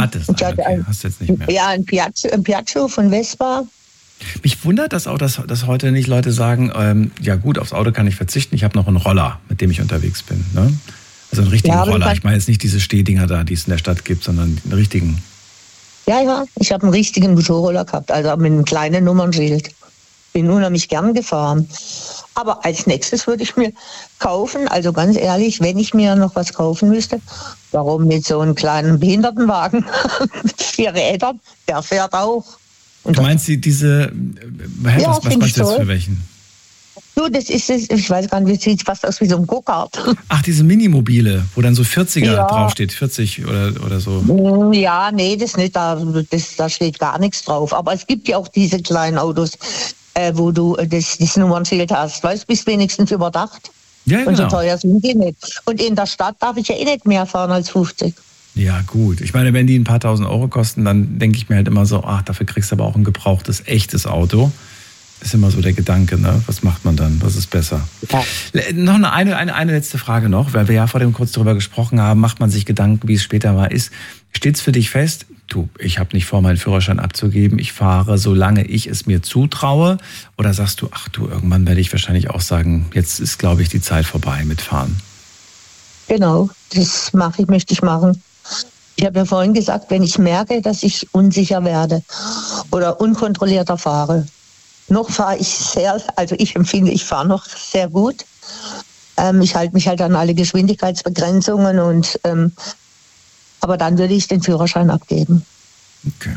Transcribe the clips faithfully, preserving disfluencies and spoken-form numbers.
Hattest Ich einen, hatte okay. ein, Hast jetzt nicht mehr. Ja, ein Piaggio, ein Piaggio von Vespa. Mich wundert das auch, dass, dass heute nicht Leute sagen, ähm, ja gut, aufs Auto kann ich verzichten, ich habe noch einen Roller, mit dem ich unterwegs bin. Ne? Also einen richtigen Ja, Roller. Ich meine jetzt nicht diese Stehdinger da, die es in der Stadt gibt, sondern einen richtigen. Ja, ja, ich habe einen richtigen Motorroller gehabt, also mit einem kleinen Nummernschild. Bin unheimlich gern gefahren. Aber als nächstes würde ich mir kaufen, also ganz ehrlich, wenn ich mir noch was kaufen müsste, warum mit so einem kleinen Behindertenwagen mit vier Rädern, der fährt auch. Und Du meinst die, diese, hä, Ja, was, was find meinst ich du jetzt toll. für welchen? du, das ist es, ich weiß gar nicht, wie sieht fast aus wie so ein Go-Kart. Ach, diese Minimobile, wo dann so vierziger Ja. draufsteht, vierzig oder, oder so. Ja, nee, das nicht, da, das, da steht gar nichts drauf. Aber es gibt ja auch diese kleinen Autos, äh, wo du äh, das, das Nummernschild hast. Weißt du, bist wenigstens überdacht. Ja, Und so genau. teuer sind die nicht. Und in der Stadt darf ich ja eh nicht mehr fahren als fünfzig. Ja, gut. Ich meine, wenn die ein paar tausend Euro kosten, dann denke ich mir halt immer so, ach, dafür kriegst du aber auch ein gebrauchtes, echtes Auto. Ist immer so der Gedanke, ne? Was macht man dann? Was ist besser? Ja. Noch eine, eine, eine, eine letzte Frage noch, weil wir ja vor dem kurz darüber gesprochen haben, macht man sich Gedanken, wie es später mal ist. Steht's für dich fest, du, ich habe nicht vor, meinen Führerschein abzugeben, ich fahre, solange ich es mir zutraue? Oder sagst du, ach du, irgendwann werde ich wahrscheinlich auch sagen, jetzt ist, glaube ich, die Zeit vorbei mit Fahren? Genau, das mache ich, möchte ich machen. Ich habe ja vorhin gesagt, wenn ich merke, dass ich unsicher werde oder unkontrollierter fahre, noch fahre ich sehr, also ich empfinde, ich fahre noch sehr gut. Ähm, ich halte mich halt an alle Geschwindigkeitsbegrenzungen und ähm, aber dann würde ich den Führerschein abgeben. Okay.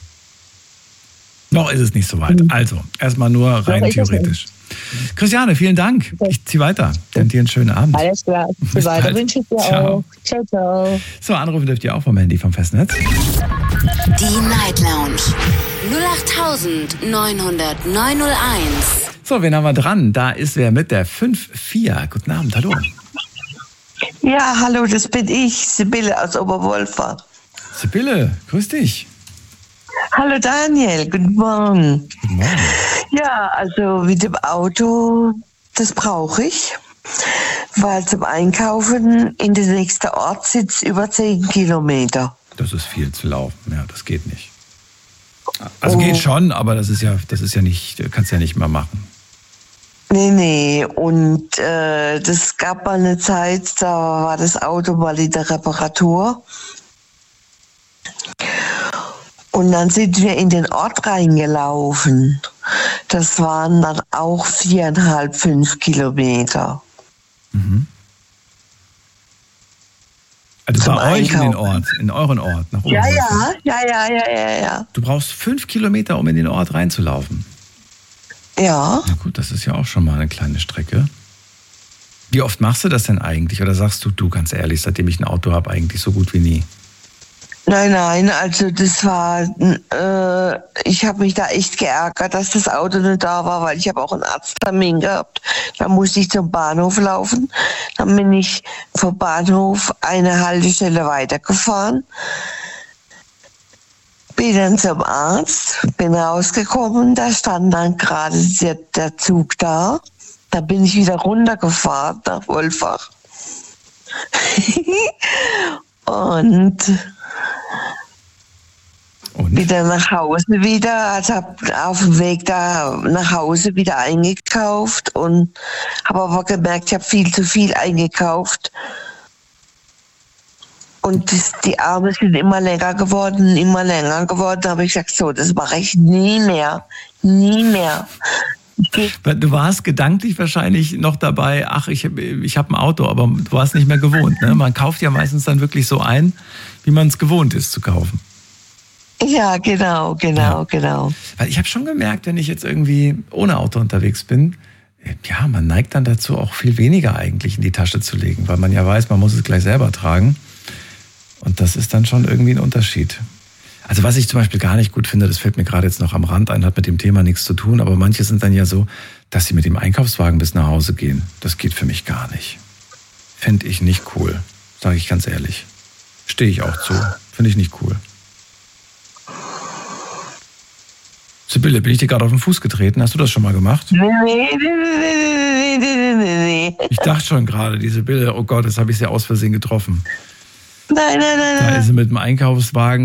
Noch ist es nicht so weit. Also, erstmal nur rein Noch ist es theoretisch. Christiane, vielen Dank. Ich ziehe weiter. Dann dir einen schönen Abend. Alles klar, Bis so weiter bald. wünsche ich dir Ciao. auch. Ciao, ciao. So, anrufen dürft ihr auch vom Handy vom Festnetz. Die Night Lounge null acht neun null null neun null eins. So, wen haben wir dran? Da ist wer mit der fünf vier. Guten Abend, hallo. Ja, hallo, das bin ich, Sibylle aus Oberwolfach. Sibylle, grüß dich. Hallo Daniel, guten Morgen. Guten Morgen. Ja, also mit dem Auto, das brauche ich, weil zum Einkaufen in der nächsten Ort sitzt über zehn Kilometer. Das ist viel zu laufen. Ja, das geht nicht. Also Oh. geht schon, aber das ist ja, das ist ja nicht, kannst ja nicht mehr machen. Nee, nee, und äh, das gab mal eine Zeit, da war das Auto mal in der Reparatur. Und dann sind wir in den Ort reingelaufen. Das waren dann auch viereinhalb, fünf Kilometer. Mhm. Also Zum bei euch in den Einkaufen. Ort, in euren Ort, nach oben. Ja, ja, ja, ja, ja, ja, ja. Du brauchst fünf Kilometer, um in den Ort reinzulaufen. Ja, Na gut, das ist ja auch schon mal eine kleine Strecke. Wie oft machst du das denn eigentlich? Oder sagst du, du ganz ehrlich, seitdem ich ein Auto habe, eigentlich so gut wie nie? nein, nein, also das war, äh, ich habe mich da echt geärgert, dass das Auto nicht da war, weil ich habe auch einen Arzttermin gehabt. Da musste ich zum Bahnhof laufen. Dann bin ich vom Bahnhof eine Haltestelle weitergefahren. Bin dann zum Arzt, bin rausgekommen, da stand dann gerade der, der Zug da. Da bin ich wieder runtergefahren nach Wolfach. Und Und? wieder nach Hause wieder, also hab auf dem Weg da nach Hause wieder eingekauft und habe aber gemerkt, ich habe viel zu viel eingekauft. Und das, die Arme sind immer länger geworden, immer länger geworden. Da habe ich gesagt, so, das mache ich nie mehr, nie mehr. Du warst gedanklich wahrscheinlich noch dabei, ach, ich, ich habe ein Auto, aber du warst nicht mehr gewohnt. Ne? Man kauft ja meistens dann wirklich so ein, wie man es gewohnt ist zu kaufen. Ja, genau, genau, Ja. genau. Weil ich habe schon gemerkt, wenn ich jetzt irgendwie ohne Auto unterwegs bin, ja, man neigt dann dazu, auch viel weniger eigentlich in die Tasche zu legen, weil man ja weiß, man muss es gleich selber tragen. Und das ist dann schon irgendwie ein Unterschied. Also was ich zum Beispiel gar nicht gut finde, das fällt mir gerade jetzt noch am Rand ein, hat mit dem Thema nichts zu tun, aber manche sind dann ja so, dass sie mit dem Einkaufswagen bis nach Hause gehen. Das geht für mich gar nicht. Fände ich nicht cool, sage ich ganz ehrlich. Stehe ich auch zu. Finde ich nicht cool. Sibylle, bin ich dir gerade auf den Fuß getreten? Hast du das schon mal gemacht? Nee, nee, nee, nee, nee, nee, nee, nee. Ich dachte schon gerade, die Sibylle, oh Gott, das habe ich sie aus Versehen getroffen. Nein, nein, nein, Da nein. ist sie mit dem Einkaufswagen